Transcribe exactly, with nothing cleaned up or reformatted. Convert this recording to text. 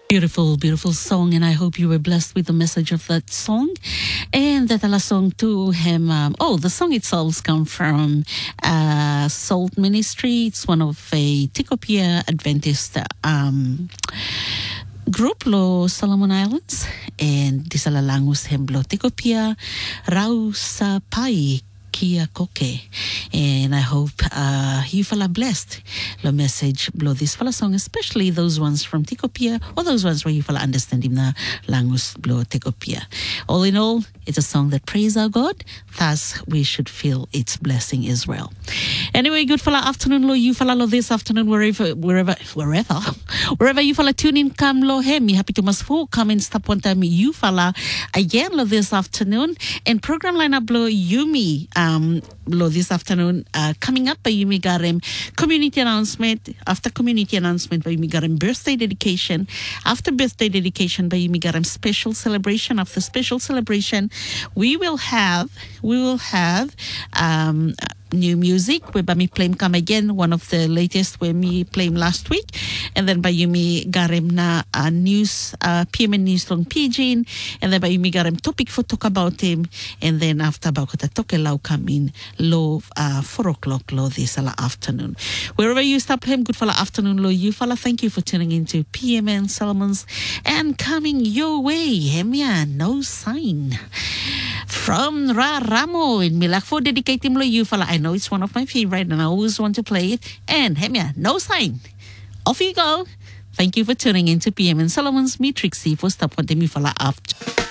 Beautiful, beautiful song, and I hope you were blessed with the message of that song. And that la song to him. Um, oh, the song itself comes from uh, Salt Ministry. It's one of a Tikopia Adventist um, group lo Solomon Islands, and disalalangus hemblo Tikopia Rausa Pai Kia Koke. And I hope uh, you feel blessed. The message blow this fala song, especially those ones from Tikopia or those ones where you feel understand him na langus blow Tikopia. All in all, it's a song that praise our God. Thus, we should feel its blessing as well. Anyway, good fala afternoon lo you fala lo this afternoon wherever wherever wherever wherever you fala tune in come lo hem. Happy to must full come and stop one time you fala again lo this afternoon, and program lineup blow Yumi um lo this afternoon uh, coming up by Yumi Garem community announcement. After community announcement by Yumi Garem birthday dedication. After birthday dedication by Yumi Garem special celebration. After special celebration we will have we will have um new music. Where by me play come again, one of the latest where me play last week, and then by Yumi Garem na uh, news uh, P M N news long pidgin, and then by Yumi Garem topic for talk about him, and then after about the talk lau come in low uh, four o'clock low this ala afternoon. Wherever you stop him, good fella afternoon low you fella. Thank you for tuning into P M N Solomons and coming your way. Hemia no sign from Ra Ramo in Milakfo dedicate him lo you fella. I know it's one of my favorite and I always want to play it. And Hemia, no sign. Off you go. Thank you for tuning in to P M N Solomon's Matrix C for stop what them you fella after.